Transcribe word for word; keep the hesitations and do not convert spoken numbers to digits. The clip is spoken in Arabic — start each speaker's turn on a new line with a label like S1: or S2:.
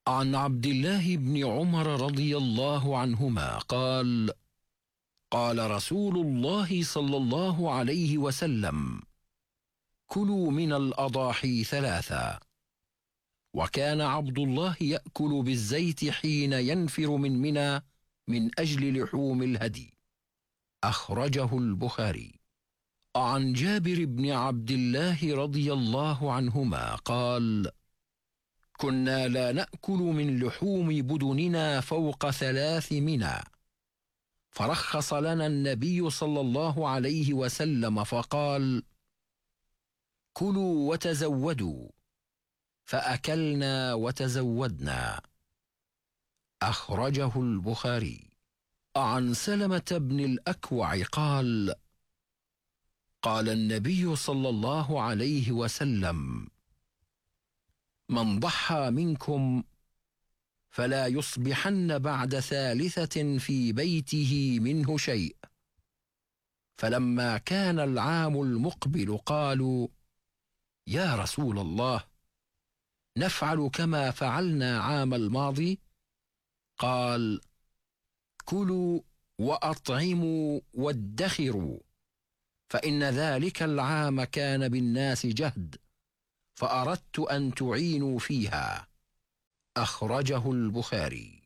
S1: عن عبد الله بن عمر رضي الله عنهما قال: قال رسول الله صلى الله عليه وسلم: كلوا من الأضاحي ثلاثا. وكان عبد الله يأكل بالزيت حين ينفر من منى من أجل لحوم الهدي. أخرجه البخاري. عن جابر بن عبد الله رضي الله عنهما قال: كنا لا نأكل من لحوم بدننا فوق ثلاث منى، فرخص لنا النبي صلى الله عليه وسلم فقال: كلوا وتزودوا، فأكلنا وتزودنا. أخرجه البخاري. عن سلمة بن الأكوع قال: قال النبي صلى الله عليه وسلم: من ضحى منكم فلا يصبحن بعد ثالثة في بيته منه شيء. فلما كان العام المقبل قالوا: يا رسول الله، نفعل كما فعلنا عام الماضي؟ قال: كلوا وأطعموا وادخروا، فإن ذلك العام كان بالناس جهد، فأردت أن تعينوا فيها. أخرجه البخاري.